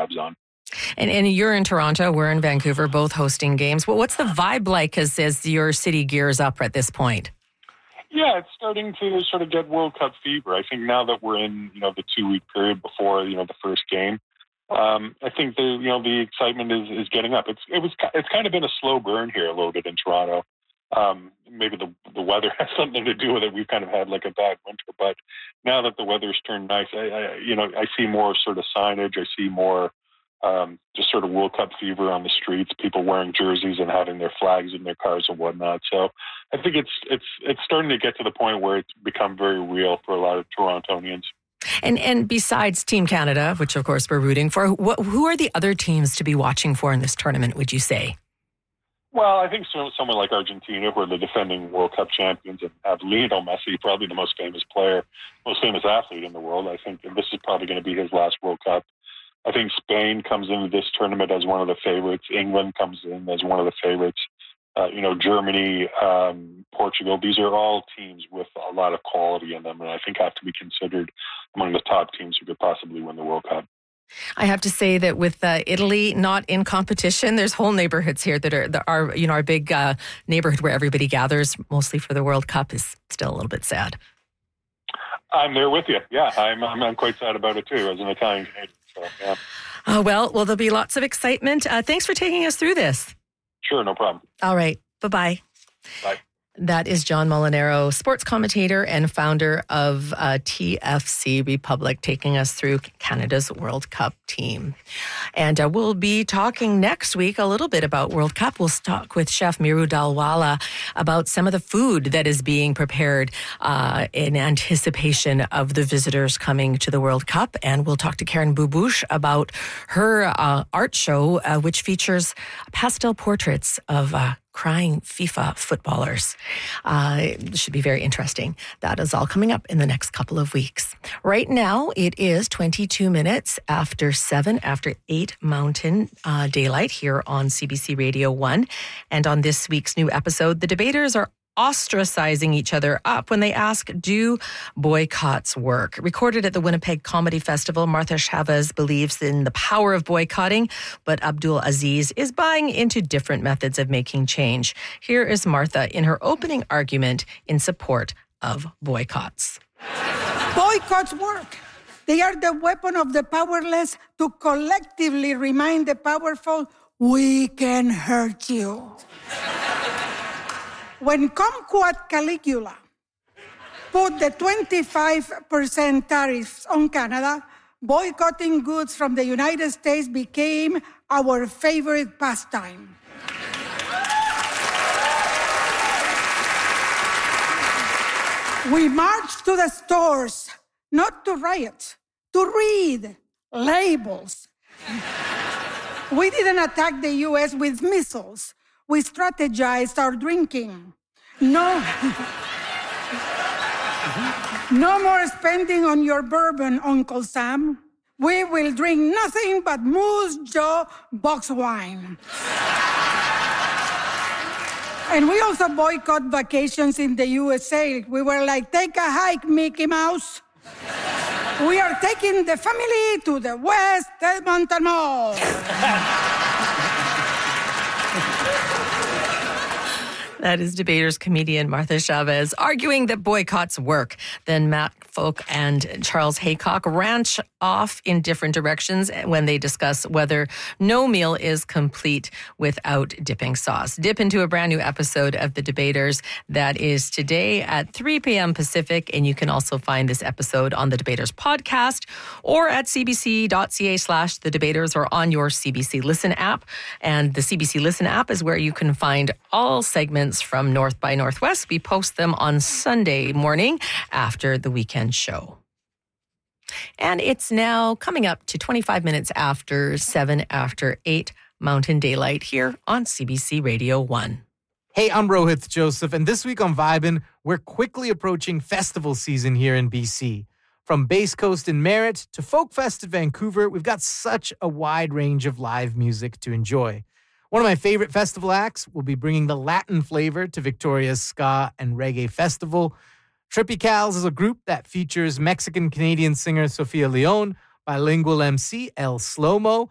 tabs on. And you're in Toronto, we're in Vancouver, both hosting games. Well, what's the vibe like as your city gears up at this point? Yeah, it's starting to sort of get World Cup fever. I think now that we're in, the 2-week period before, the first game, I think the excitement is getting up. It's kind of been a slow burn here a little bit in Toronto. Maybe the weather has something to do with it. We've kind of had like a bad winter, but now that the weather's turned nice, I see more sort of signage. I see more just sort of World Cup fever on the streets, people wearing jerseys and having their flags in their cars and whatnot. So I think it's starting to get to the point where it's become very real for a lot of Torontonians. And besides Team Canada, which of course we're rooting for, who are the other teams to be watching for in this tournament, would you say? Well, I think someone like Argentina, who are the defending World Cup champions, and have Lionel Messi, probably the most famous athlete in the world. I think this is probably going to be his last World Cup. I think Spain comes into this tournament as one of the favorites. England comes in as one of the favorites. Germany, Portugal, these are all teams with a lot of quality in them, and I think have to be considered among the top teams who could possibly win the World Cup. I have to say that with Italy not in competition, there's whole neighborhoods here that are our big neighborhood where everybody gathers mostly for the World Cup is still a little bit sad. I'm there with you. Yeah, I'm quite sad about it too as an Italian Canadian. So, yeah. Well, there'll be lots of excitement. Thanks for taking us through this. Sure, no problem. All right. Bye-bye. Bye. That is John Molinaro, sports commentator and founder of TFC Republic, taking us through Canada's World Cup team. And we'll be talking next week a little bit about World Cup. We'll talk with Chef Miru Dalwala about some of the food that is being prepared in anticipation of the visitors coming to the World Cup. And we'll talk to Karen Boubouche about her art show, which features pastel portraits of crying FIFA footballers. It should be very interesting. That is all coming up in the next couple of weeks. Right now, it is 22 minutes after 7, after 8 Mountain Daylight here on CBC Radio 1. And on this week's new episode, the debaters are ostracizing each other up when they ask, do boycotts work? Recorded at the Winnipeg Comedy Festival, Martha Chavez believes in the power of boycotting, but Abdul Aziz is buying into different methods of making change. Here is Martha in her opening argument in support of boycotts. Boycotts work. They are the weapon of the powerless to collectively remind the powerful, we can hurt you. When Kumquat Caligula put the 25% tariffs on Canada, boycotting goods from the United States became our favorite pastime. We marched to the stores, not to riot, to read labels. We didn't attack the U.S. with missiles. We strategized our drinking. No more spending on your bourbon, Uncle Sam. We will drink nothing but Moose Jaw box wine. And we also boycott vacations in the USA. We were like, take a hike, Mickey Mouse. We are taking the family to the West Edmonton Mall. That is debaters comedian Martha Chavez arguing that boycotts work. Then Matt Folk and Charles Haycock ranch off in different directions when they discuss whether no meal is complete without dipping sauce. Dip into a brand new episode of The Debaters that is today at 3 p.m. Pacific, and you can also find this episode on the Debaters podcast or at cbc.ca/The Debaters or on your CBC Listen app. And the CBC Listen app is where you can find all segments from North by Northwest. We post them on Sunday morning after the weekend show. And it's now coming up to 25 minutes after 7, after 8 Mountain Daylight here on CBC Radio 1. Hey, I'm Rohit Joseph, and this week on Vibin', we're quickly approaching festival season here in BC. From Bass Coast in Merritt to Folk Fest at Vancouver, we've got such a wide range of live music to enjoy. One of my favorite festival acts will be bringing the Latin flavor to Victoria's Ska and Reggae Festival. Tropicals is a group that features Mexican-Canadian singer Sofia Leon, bilingual MC El Slomo,